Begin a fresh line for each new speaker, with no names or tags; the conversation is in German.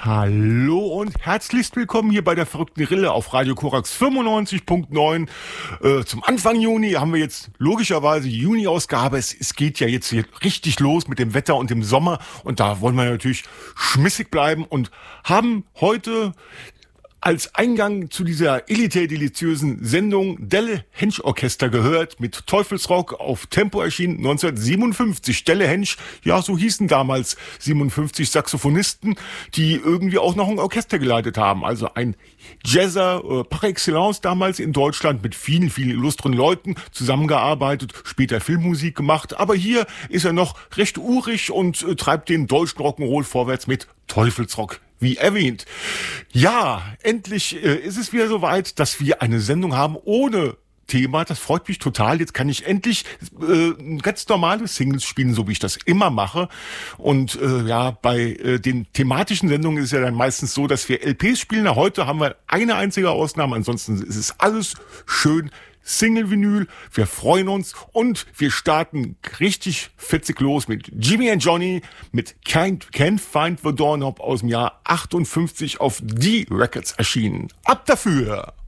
Hallo und herzlichst willkommen hier bei der verrückten Rille auf Radio Korax 95.9. Zum Anfang Juni haben wir jetzt logischerweise die Juni-Ausgabe. Es geht ja jetzt hier richtig los mit dem Wetter und dem Sommer und da wollen wir natürlich schmissig bleiben und haben heute als Eingang zu dieser elitär-deliziösen Sendung Delle Hensch Orchester gehört, mit Teufelsrock auf Tempo erschienen 1957. Delle Hensch, ja, so hießen damals 57 Saxophonisten, die irgendwie auch noch ein Orchester geleitet haben. Also ein Jazzer par excellence damals in Deutschland, mit vielen, vielen illustren Leuten zusammengearbeitet, später Filmmusik gemacht. Aber hier ist er noch recht urig und treibt den deutschen Rock'n'Roll vorwärts mit Teufelsrock. Wie erwähnt. Ja, endlich ist es wieder soweit, dass wir eine Sendung haben ohne Thema. Das freut mich total. Jetzt kann ich endlich ganz normale Singles spielen, so wie ich das immer mache. Und ja, bei den thematischen Sendungen ist es ja dann meistens so, dass wir LPs spielen. Na, heute haben wir eine einzige Ausnahme. Ansonsten ist es alles schön Single-Vinyl. Wir freuen uns und wir starten richtig fetzig los mit Jimmy and Johnny mit Can't Find the Doorknob aus dem Jahr 58 auf D Records erschienen. Ab dafür!